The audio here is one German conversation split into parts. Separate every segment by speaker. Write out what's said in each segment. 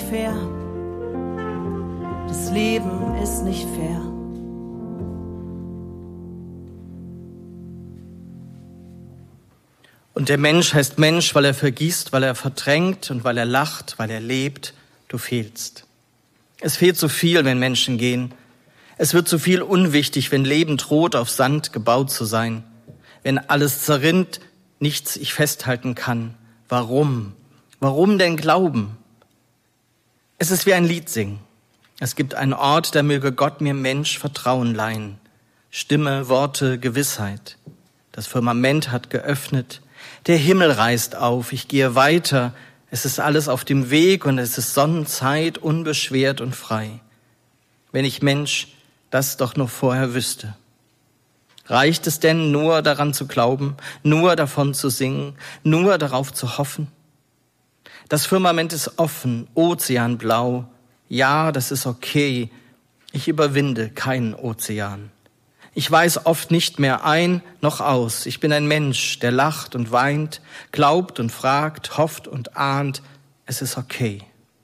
Speaker 1: fair. Das Leben ist nicht fair.
Speaker 2: Und der Mensch heißt Mensch, weil er vergisst, weil er verdrängt und weil er lacht, weil er lebt. Du fehlst. Es fehlt so viel, wenn Menschen gehen. Es wird so viel unwichtig, wenn Leben droht, auf Sand gebaut zu sein. Wenn alles zerrinnt, nichts ich festhalten kann. Warum? Warum denn glauben? Es ist wie ein Lied singen. Es gibt einen Ort, da möge Gott mir Mensch Vertrauen leihen. Stimme, Worte, Gewissheit. Das Firmament hat geöffnet. Der Himmel reißt auf. Ich gehe weiter. Es ist alles auf dem Weg und es ist Sonnenzeit, unbeschwert und frei. Wenn ich Mensch das doch noch vorher wüsste. Reicht es denn nur daran zu glauben, nur davon zu singen, nur darauf zu hoffen? Das Firmament ist offen, ozeanblau. Ja, das ist okay. Ich überwinde keinen Ozean. Ich weiß oft nicht mehr ein noch aus. Ich bin ein Mensch, der lacht und weint, glaubt und fragt, hofft und ahnt. Es ist okay.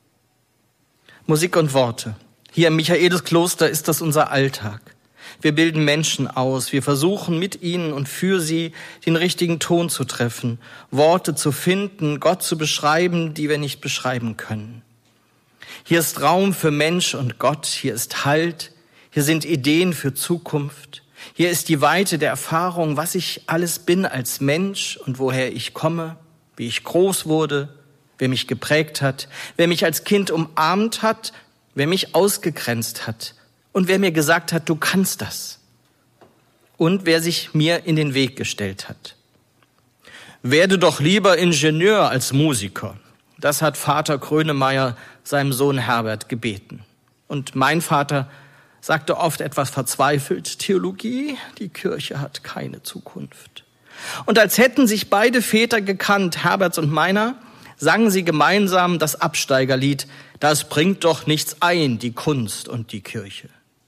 Speaker 2: Musik und Worte. Hier im Michaeliskloster ist das unser Alltag. Wir bilden Menschen aus. Wir versuchen mit ihnen und für sie den richtigen Ton zu treffen, Worte zu finden, Gott zu beschreiben, die wir nicht beschreiben können. Hier ist Raum für Mensch und Gott. Hier ist Halt. Hier sind Ideen für Zukunft. Hier ist die Weite der Erfahrung, was ich alles bin als Mensch und woher ich komme, wie ich groß wurde, wer mich geprägt hat, wer mich als Kind umarmt hat, wer mich ausgegrenzt hat und wer mir gesagt hat, du kannst das. Und wer sich mir in den Weg gestellt hat. Werde doch lieber Ingenieur als Musiker. Das hat Vater Grönemeyer seinem Sohn Herbert gebeten. Und mein Vater sagte oft etwas verzweifelt, Theologie, die Kirche hat keine Zukunft. Und als hätten sich beide Väter gekannt, Herberts und meiner, sangen sie gemeinsam das Absteigerlied, das bringt doch nichts ein, die Kunst und die Kirche.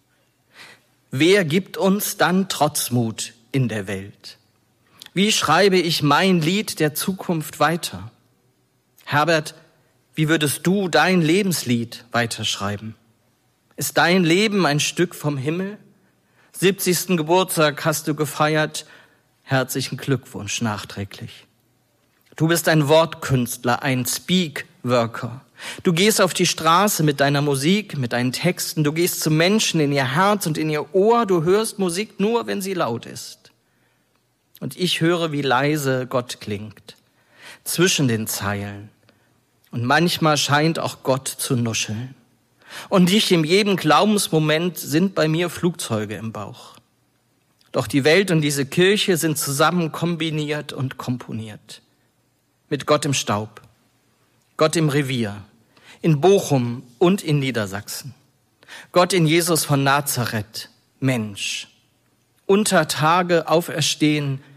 Speaker 2: Wer gibt uns dann Trotzmut in der Welt? Wie schreibe ich mein Lied der Zukunft weiter? Herbert, wie würdest du dein Lebenslied weiterschreiben? Ist dein Leben ein Stück vom Himmel? 70. Geburtstag hast du gefeiert. Herzlichen Glückwunsch nachträglich. Du bist ein Wortkünstler, ein Speak-Worker. Du gehst auf die Straße mit deiner Musik, mit deinen Texten. Du gehst zu Menschen in ihr Herz und in ihr Ohr. Du hörst Musik nur, wenn sie laut ist. Und ich höre, wie leise Gott klingt. Zwischen den Zeilen. Und manchmal scheint auch Gott zu nuscheln. Und nicht in jedem Glaubensmoment sind bei mir Flugzeuge im Bauch. Doch die Welt und diese Kirche sind zusammen kombiniert und komponiert. Mit Gott im Staub, Gott im Revier, in Bochum und in Niedersachsen. Gott in Jesus von Nazareth, Mensch. Unter Tage auferstehen,